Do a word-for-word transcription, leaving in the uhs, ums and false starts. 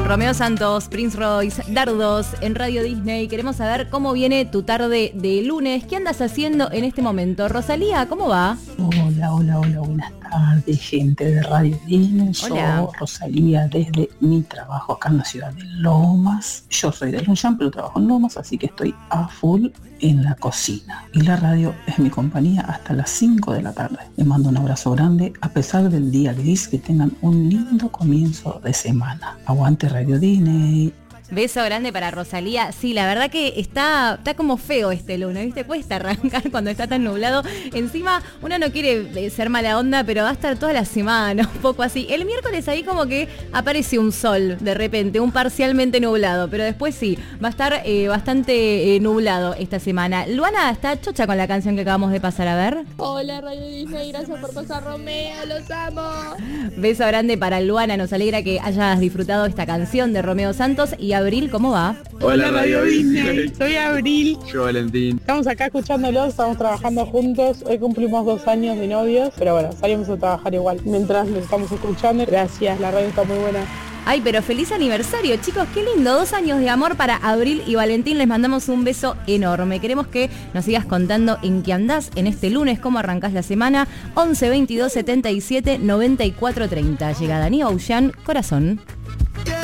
Romeo Santos, Prince Royce, Dardos en Radio Disney. Queremos saber cómo viene tu tarde de lunes. ¿Qué andas haciendo en este momento? Rosalía, ¿cómo va? Hola, hola, hola, buenas tardes, gente de Radio Disney. Hola. Yo, Rosalía, desde mi trabajo acá en la ciudad de Lomas. Yo soy de Longchamp, pero trabajo en Lomas, así que estoy a full en la cocina. Y la radio es mi compañía hasta las cinco de la tarde. Les mando un abrazo grande, a pesar del día gris, que tengan un lindo comienzo de semana. Aguante Radio Disney. Beso grande para Rosalía. Sí, la verdad que está, está como feo este lunes, ¿viste? Cuesta arrancar cuando está tan nublado. Encima, uno no quiere ser mala onda, pero va a estar toda la semana, un poco así. El miércoles ahí como que aparece un sol de repente, un parcialmente nublado, pero después sí, va a estar eh, bastante eh, nublado esta semana. Luana está chocha con la canción que acabamos de pasar, a ver. Hola Radio Disney, gracias por pasar Romeo, los amo. Beso grande para Luana, nos alegra que hayas disfrutado esta canción de Romeo Santos. Y Abril, ¿cómo va? Hola Radio Disney, soy Abril. Yo Valentín. Estamos acá escuchándolos, estamos trabajando juntos. Hoy cumplimos dos años de novios, pero bueno, salimos a trabajar igual. Mientras los estamos escuchando, gracias, la radio está muy buena. Ay, pero feliz aniversario, chicos, qué lindo, dos años de amor para Abril y Valentín, les mandamos un beso enorme. Queremos que nos sigas contando en qué andás en este lunes, cómo arrancás la semana. Once veintidós setenta y siete noventa y cuatro treinta. Llega Dani Ocean, Corazón.